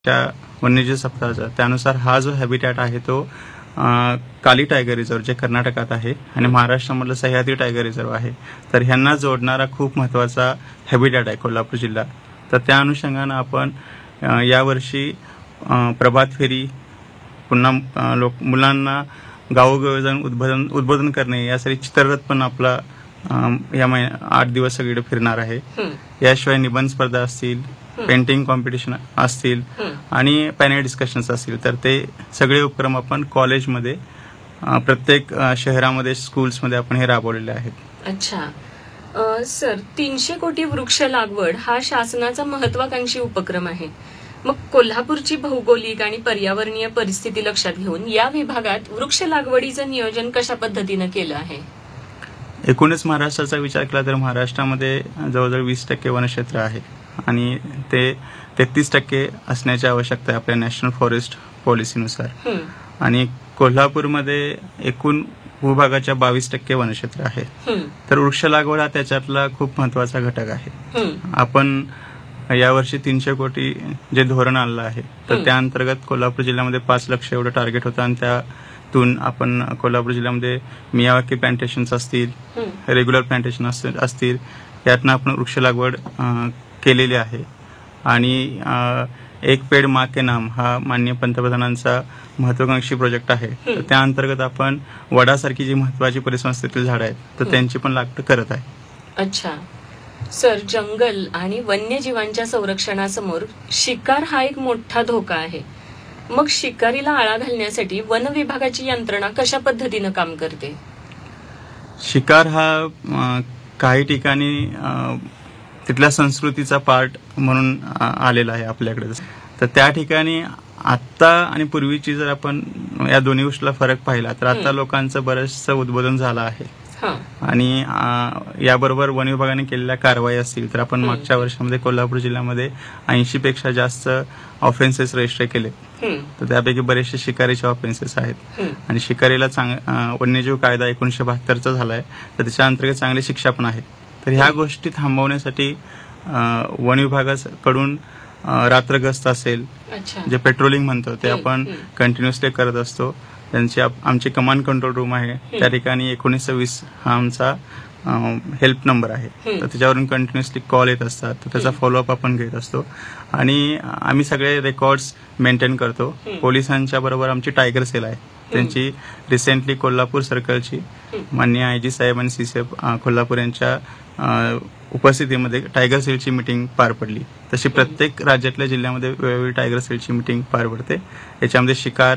त्या वन्यजीव सप्ताहाचा त्यानुसार हा जो हॅबिटॅट आहे तो काली टायगर रिझर्व जे कर्नाटकात आहे आणि महाराष्ट्रामधलं सह्याद्री टायगर रिझर्व आहे. तर ह्यांना जोडणारा खूप महत्त्वाचा हॅबिटॅट आहे कोल्हापूर जिल्हा. तर त्या अनुषंगानं आपण यावर्षी प्रभात फेरी, पुन्हा मुलांना गावोगावी जाऊन उद्बोधन करणे यासाठी चित्ररथ पण आपला या 8 दिवस सगळीकडे फिरणार आहे. याशिवाय निबंध स्पर्धा असतील, पेंटिंग कॉम्पिटिशन असतील आणि पॅनल डिस्कशन्स असतील. तर ते सगळे उपक्रम आपण कॉलेजमध्ये प्रत्येक शहरामध्ये स्कूल्समध्ये आपण हे राबवलेले आहेत. अच्छा सर, 300 कोटी वृक्ष लागवड हा शासनाचा महत्वाकांक्षी उपक्रम आहे. मग कोल्हापूरची भौगोलिक आणि पर्यावरणीय परिस्थिती लक्षात घेऊन या विभागात वृक्ष लागवडीचं नियोजन कशा पद्धतीनं केलं आहे? एकूणच महाराष्ट्राचा विचार केला तर महाराष्ट्रामध्ये जवळजवळ 20% वनक्षेत्र आहे आणि ते 33% असण्याची आवश्यकता आहे आपल्या नॅशनल फॉरेस्ट पॉलिसीनुसार. आणि कोल्हापूरमध्ये एकूण भूभागाच्या 22% वनक्षेत्र आहे. तर वृक्ष लागवड हा त्याच्यातला खूप महत्वाचा घटक आहे. आपण यावर्षी 300 कोटी जे धोरण आणलं आहे तर त्या अंतर्गत कोल्हापूर जिल्ह्यामध्ये 5 लाख एवढं टार्गेट होतं आणि त्यातून आपण कोल्हापूर जिल्ह्यामध्ये मियावाकी प्लांटेशन्स असतील, रेग्युलर प्लांटेशन असतील, यातनं आपण वृक्ष लागवड केलेली आहे. आणि एक पेड माँ के नाम हा माननीय पंतप्रधानांचा महत्वाकांक्षी प्रोजेक्ट आहे. तर त्या अंतर्गत आपण वडासारखी जी महत्वाची परिसंस्थेतील झाडं आहेत तर त्यांची पण लागवड करत आहे. अच्छा सर, जंगल आणि वन्यजीवांच्या संरक्षणासमोर शिकार हा एक मोठा धोका आहे. मग शिकारीला आळा घालण्यासाठी वन विभागाची यंत्रणा कशा पद्धतीनं काम करते? शिकार हा काही ठिकाणी तिथल्या संस्कृतीचा पार्ट म्हणून आलेला आहे आपल्याकडे. तर त्या ठिकाणी आत्ता आणि पूर्वीची जर आपण या दोन्ही गोष्टीला फरक पाहिला तर आता लोकांचं बरंचसं उद्बोधन झालं आहे. आणि याबरोबर वन विभागाने केलेल्या कारवाई असतील तर आपण मागच्या वर्षामध्ये कोल्हापूर जिल्ह्यामध्ये 80 पेक्षा जास्त ऑफेन्सेस रजिस्टर केले. तर त्यापैकी बरेचसे शिकारीचे ऑफेन्सेस आहेत. आणि शिकारीला वन्यजीव कायदा 1972चा झालाय तर त्याच्या अंतर्गत चांगली शिक्षा पण आहे. तर ह्या गोष्टी थांबवण्यासाठी वन विभागाकडून रात्र गस्त असेल, जे पेट्रोलिंग म्हणतो ते आपण कंटिन्युअसली करत असतो. त्यांची आमची कमांड कंट्रोल रूम आहे, त्या ठिकाणी 1920 हा आमचा हेल्प नंबर आहे. तर त्याच्यावरून कंटिन्युअसली कॉल येत असतात. तर त्याचा फॉलोअप आपण घेत असतो आणि आम्ही सगळे रेकॉर्ड्स मेंटेन करतो. पोलिसांच्या बरोबर आमची टायगर सेल आहे, त्यांची रिसेंटली कोल्हापूर सर्कलची माननीय आयजी साहेब आणि सीसीएफ कोल्हापूर यांच्या उपस्थितीमध्ये टायगर सेलची मीटिंग पार पडली. तशी प्रत्येक राज्यातल्या जिल्ह्यामध्ये वेगवेगळी टायगर सेलची मीटिंग पार पडते. याच्यामध्ये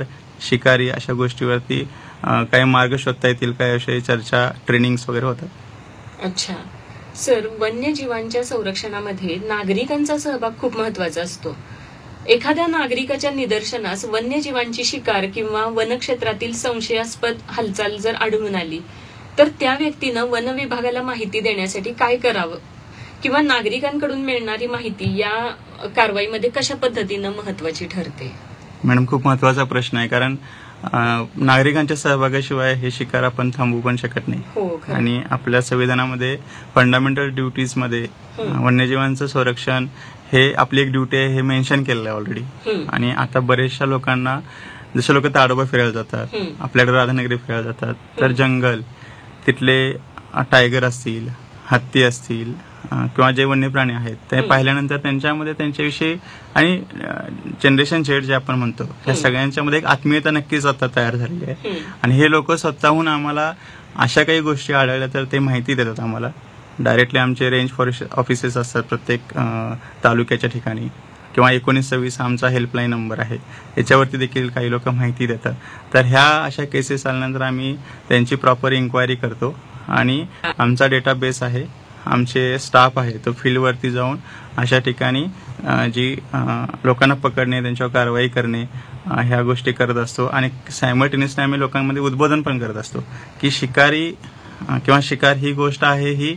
शिकारी अशा गोष्टीवरती काही मार्ग शोधता येतील का याविषयी चर्चा, ट्रेनिंग्स वगैरे होतात. अच्छा सर, वन्यजीवांच्या संरक्षणामध्ये नागरिकांचा सहभाग खूप महत्वाचा असतो. एखाद्या नागरिकाच्या निदर्शनास वन्यजीवांची शिकार किंवा वनक्षेत्रातील संशयास्पद हालचाल जर आढळून आली तर त्या व्यक्तीनं वन विभागाला माहिती देण्यासाठी काय करावं किंवा नागरिकांकडून मिळणारी माहिती या कारवाईमध्ये कशा पद्धतीनं महत्वाची ठरते? मॅडम, खूप महत्वाचा प्रश्न आहे, कारण नागरिकांच्या सहभागाशिवाय हे शिकार आपण थांबवू पण शकत नाही. आणि आपल्या संविधानामध्ये फंडामेंटल ड्युटीजमध्ये वन्यजीवांचं संरक्षण हे आपली एक ड्युटी आहे हे मेन्शन केलेलं आहे ऑलरेडी. आणि आता बरेचशा लोकांना, जसे लोक ताडोबा फिरायला जातात, आपल्याकडे राधानगरी फिरायला जातात, तर जंगल तिथले टायगर असतील, हत्ती असतील किंवा जे वन्य प्राणी आहेत ते पाहिल्यानंतर त्यांच्यामध्ये त्यांच्याविषयी आणि जनरेशन झेड जे आपण म्हणतो या सगळ्यांच्यामध्ये एक आत्मीयता नक्कीच आता तयार झालेली आहे. आणि हे लोक स्वतःहून आम्हाला अशा काही गोष्टी आढळल्या तर ते माहिती देतात आम्हाला डायरेक्टली. आमचे रेंज फॉरेस्ट ऑफिसेस असतात प्रत्येक तालुक्याच्या ठिकाणी, किंवा 1920 आमचा हेल्पलाईन नंबर आहे, याच्यावरती देखील काही लोक माहिती देतात. तर ह्या अशा केसेस आल्यानंतर आम्ही त्यांची प्रॉपर इन्क्वायरी करतो आणि आमचा डेटाबेस आहे, आमचे स्टाफ आहे तो फील्डवरती जाऊन अशा ठिकाणी जी लोकांना पकडणे, त्यांच्यावर कारवाई करणे ह्या गोष्टी करत असतो. आणि सायमल्टेनियसली आम्ही लोकांमध्ये उद्बोधन पण करत असतो की शिकारी किंवा शिकार ही गोष्ट आहे ही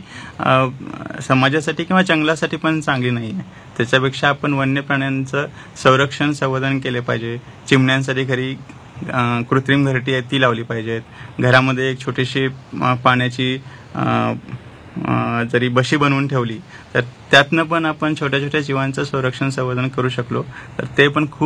समाजासाठी किंवा जंगलासाठी पण चांगली नाही आहे. त्याच्यापेक्षा आपण वन्य प्राण्यांचं संरक्षण, संवर्धन केले पाहिजे. चिमण्यांसाठी घरी कृत्रिम घरटी आहे ती लावली पाहिजेत. घरामध्ये एक छोटीशी पाण्याची जरी बशी बनवून ठेवली तर त्यातनं पण आपण छोट्या छोट्या जीवांचं संरक्षण संवर्धन करू शकलो तर ते पण खूप